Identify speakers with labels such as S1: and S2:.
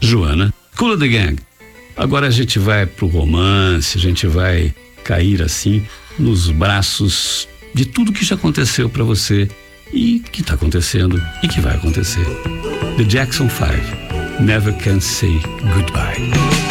S1: Joana. Kool and the Gang. Agora a gente vai pro romance, a gente vai cair assim nos braços de tudo que já aconteceu pra você e que tá acontecendo e que vai acontecer. The Jackson 5, Never Can Say Goodbye.